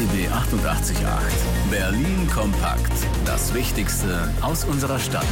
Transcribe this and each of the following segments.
RBB 88.8. Berlin kompakt. Das Wichtigste aus unserer Stadt.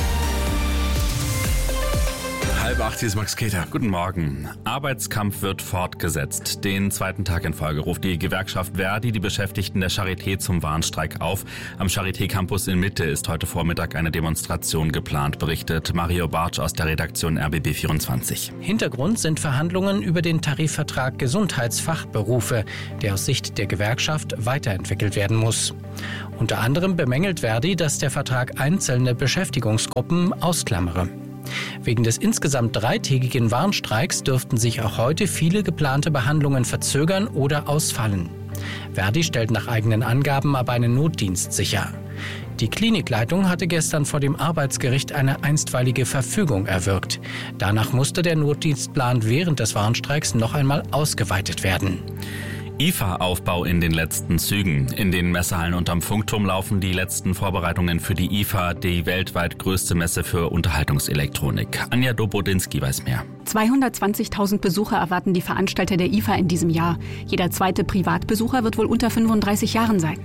7:30, hier ist Max Keter. Guten Morgen. Arbeitskampf wird fortgesetzt. Den zweiten Tag in Folge ruft die Gewerkschaft Verdi die Beschäftigten der Charité zum Warnstreik auf. Am Charité Campus in Mitte ist heute Vormittag eine Demonstration geplant, berichtet Mario Bartsch aus der Redaktion RBB24. Hintergrund sind Verhandlungen über den Tarifvertrag Gesundheitsfachberufe, der aus Sicht der Gewerkschaft weiterentwickelt werden muss. Unter anderem bemängelt Verdi, dass der Vertrag einzelne Beschäftigungsgruppen ausklammere. Wegen des insgesamt 3-tägigen Warnstreiks dürften sich auch heute viele geplante Behandlungen verzögern oder ausfallen. Verdi stellt nach eigenen Angaben aber einen Notdienst sicher. Die Klinikleitung hatte gestern vor dem Arbeitsgericht eine einstweilige Verfügung erwirkt. Danach musste der Notdienstplan während des Warnstreiks noch einmal ausgeweitet werden. IFA-Aufbau in den letzten Zügen. In den Messehallen unterm Funkturm laufen die letzten Vorbereitungen für die IFA, die weltweit größte Messe für Unterhaltungselektronik. Anja Dobodinski weiß mehr. 220.000 Besucher erwarten die Veranstalter der IFA in diesem Jahr. Jeder zweite Privatbesucher wird wohl unter 35 Jahren sein.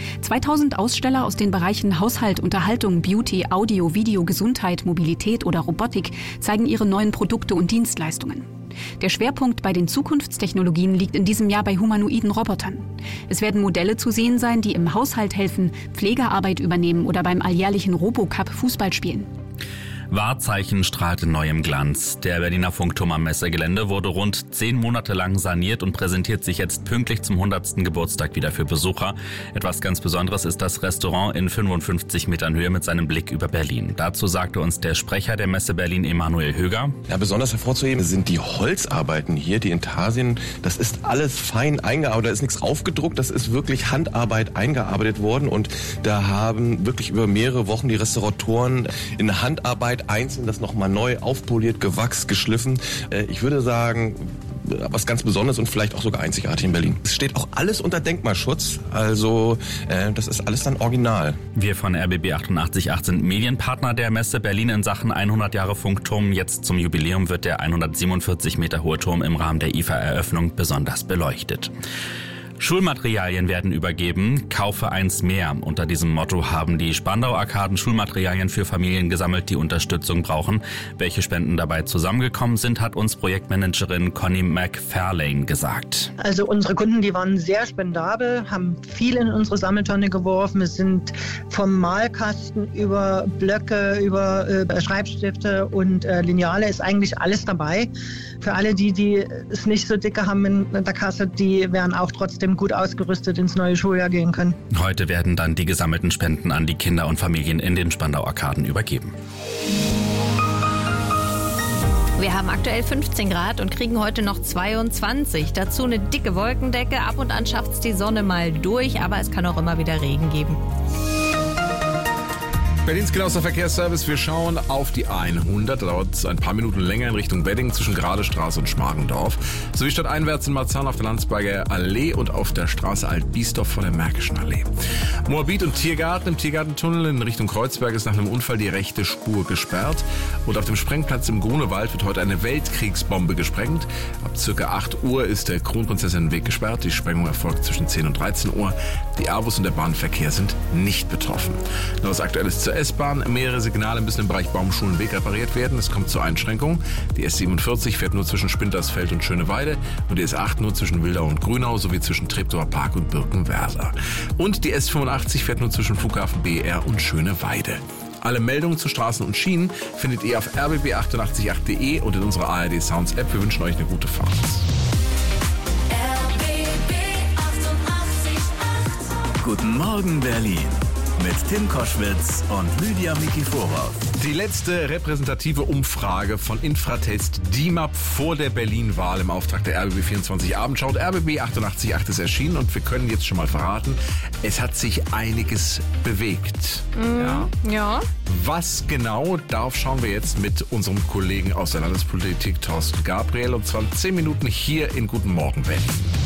2000 Aussteller aus den Bereichen Haushalt, Unterhaltung, Beauty, Audio, Video, Gesundheit, Mobilität oder Robotik zeigen ihre neuen Produkte und Dienstleistungen. Der Schwerpunkt bei den Zukunftstechnologien liegt in diesem Jahr bei humanoiden Robotern. Es werden Modelle zu sehen sein, die im Haushalt helfen, Pflegearbeit übernehmen oder beim alljährlichen Robocup Fußball spielen. Wahrzeichen strahlt in neuem Glanz. Der Berliner Funkturm am Messegelände wurde rund 10 Monate lang saniert und präsentiert sich jetzt pünktlich zum 100. Geburtstag wieder für Besucher. Etwas ganz Besonderes ist das Restaurant in 55 Metern Höhe mit seinem Blick über Berlin. Dazu sagte uns der Sprecher der Messe Berlin, Emanuel Höger. Ja, besonders hervorzuheben sind die Holzarbeiten hier, die Intarsien. Das ist alles fein eingearbeitet, da ist nichts aufgedruckt, das ist wirklich Handarbeit eingearbeitet worden. Und da haben wirklich über mehrere Wochen die Restauratoren in Handarbeit einzeln das nochmal neu aufpoliert, gewachst, geschliffen. Ich würde sagen, was ganz Besonderes und vielleicht auch sogar einzigartig in Berlin. Es steht auch alles unter Denkmalschutz, also das ist alles dann original. Wir von RBB 88.8 sind Medienpartner der Messe Berlin in Sachen 100 Jahre Funkturm. Jetzt zum Jubiläum wird der 147 Meter hohe Turm im Rahmen der IFA-Eröffnung besonders beleuchtet. Schulmaterialien werden übergeben, kaufe eins mehr. Unter diesem Motto haben die Spandau-Arkaden Schulmaterialien für Familien gesammelt, die Unterstützung brauchen. Welche Spenden dabei zusammengekommen sind, hat uns Projektmanagerin Connie McFarlane gesagt. Also unsere Kunden, die waren sehr spendabel, haben viel in unsere Sammeltonne geworfen. Es sind vom Malkasten über Blöcke, über Schreibstifte und Lineale ist eigentlich alles dabei. Für alle, die es nicht so dicke haben in der Kasse, die werden auch trotzdem gut ausgerüstet ins neue Schuljahr gehen können. Heute werden dann die gesammelten Spenden an die Kinder und Familien in den Spandau-Arkaden übergeben. Wir haben aktuell 15 Grad und kriegen heute noch 22. Dazu eine dicke Wolkendecke. Ab und an schafft es die Sonne mal durch, aber es kann auch immer wieder Regen geben. Berlins genauester Verkehrsservice. Wir schauen auf die 100. Da dauert es ein paar Minuten länger in Richtung Wedding zwischen Gradestraße und Schmargendorf. Sowie stadteinwärts in Marzahn auf der Landsberger Allee und auf der Straße Alt-Biesdorf vor der Märkischen Allee. Moabit und Tiergarten. Im Tiergartentunnel in Richtung Kreuzberg ist nach einem Unfall die rechte Spur gesperrt. Und auf dem Sprengplatz im Grunewald wird heute eine Weltkriegsbombe gesprengt. Ab ca. 8 Uhr ist der Kronprinzessinnenweg gesperrt. Die Sprengung erfolgt zwischen 10 und 13 Uhr. Die AWOS und der Bahnverkehr sind nicht betroffen. Noch was Aktuelles zur S-Bahn. Mehrere Signale müssen im Bereich Baumschulenweg repariert werden. Es kommt zur Einschränkung. Die S47 fährt nur zwischen Spintersfeld und Schöneweide und die S8 nur zwischen Wildau und Grünau sowie zwischen Treptower Park und Birkenwerder. Und die S85 fährt nur zwischen Flughafen BR und Schöneweide. Alle Meldungen zu Straßen und Schienen findet ihr auf rbb888.de und in unserer ARD Sounds App. Wir wünschen euch eine gute Fahrt. Guten Morgen Berlin mit Tim Koschwitz und Lydia Mikiforov. Die letzte repräsentative Umfrage von Infratest DIMAP vor der Berlin-Wahl im Auftrag der RBB24 Abendschau. RBB 88.8 ist erschienen und wir können jetzt schon mal verraten, es hat sich einiges bewegt. Ja. Was genau, darauf schauen wir jetzt mit unserem Kollegen aus der Landespolitik, Thorsten Gabriel, und zwar in 10 Minuten hier in Guten Morgen Berlin.